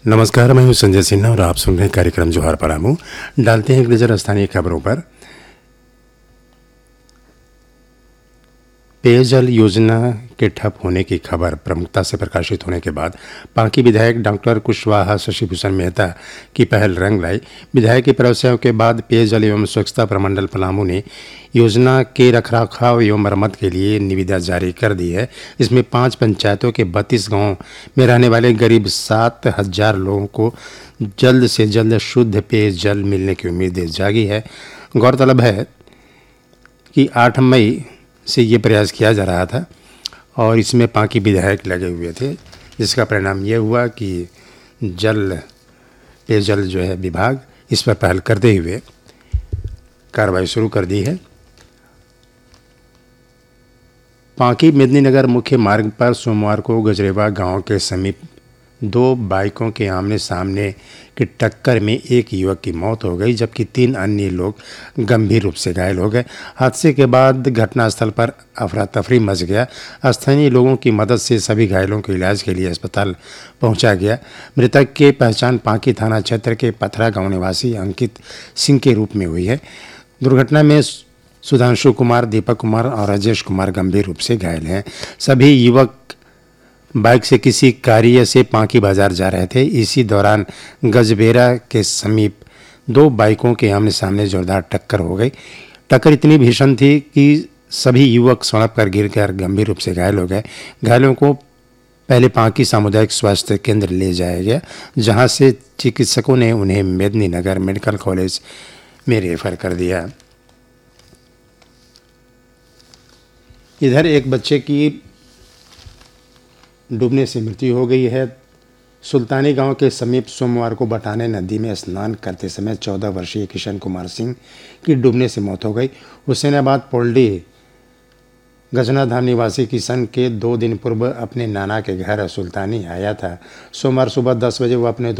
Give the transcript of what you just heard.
नमस्कार, मैं हूं संजय सिन्हा और आप सुन रहे हैं कार्यक्रम जोहार परामू। डालते हैं एक नज़र स्थानीय खबरों पर। पेयजल योजना के ठप होने की खबर प्रमुखता से प्रकाशित होने के बाद पांकी विधायक डॉक्टर कुशवाहा शशिभूषण मेहता की पहल रंग लाई। विधायक की प्रवक्ताओं के बाद पेयजल एवं स्वच्छता प्रमंडल पलामू ने योजना के रखरखाव एवं मरम्मत के लिए निविदा जारी कर दी है। इसमें 5 पंचायतों के 32 गांवों में रहने वाले करीब 7,000 लोगों को जल्द से जल्द शुद्ध पेयजल मिलने की उम्मीद जागी है। गौरतलब है कि 8 मई से ये प्रयास किया जा रहा था और इसमें पांकी विधायक लगे हुए थे, जिसका परिणाम ये हुआ कि पेयजल जो है विभाग इस पर पहल करते हुए कार्रवाई शुरू कर दी है। पांकी मेदिनीनगर मुख्य मार्ग पर सोमवार को गजरेवा गांव के समीप 2 बाइकों के आमने सामने की टक्कर में एक युवक की मौत हो गई, जबकि 3 अन्य लोग गंभीर रूप से घायल हो गए। हादसे के बाद घटनास्थल पर अफरा तफरी मच गया। स्थानीय लोगों की मदद से सभी घायलों को इलाज के लिए अस्पताल पहुंचा गया। मृतक की पहचान पांकी थाना क्षेत्र के पथरा गांव निवासी अंकित सिंह के रूप में हुई है। दुर्घटना में सुधांशु कुमार, दीपक कुमार और राजेश कुमार गंभीर रूप से घायल हैं। सभी युवक बाइक से किसी कार्य से पांकी बाजार जा रहे थे। इसी दौरान गजबेरा के समीप 2 बाइकों के आमने सामने जोरदार टक्कर हो गई। टक्कर इतनी भीषण थी कि सभी युवक सड़क पर गिरकर गंभीर रूप से घायल हो गए। घायलों को पहले पांकी सामुदायिक स्वास्थ्य केंद्र ले जाया गया, जहां से चिकित्सकों ने उन्हें मेदिनीनगर मेडिकल कॉलेज में रेफर कर दिया। इधर एक बच्चे की डूबने से मृत्यु हो गई है। सुल्तानी गांव के समीप सोमवार को बटाने नदी में स्नान करते समय 14 वर्षीय किशन कुमार सिंह की डूबने से मौत हो गई। हुसैनाबाद पोल्डी गजनाधाम निवासी किशन के 2 दिन पूर्व अपने नाना के घर सुल्तानी आया था। सोमवार सुबह 10 बजे वो अपने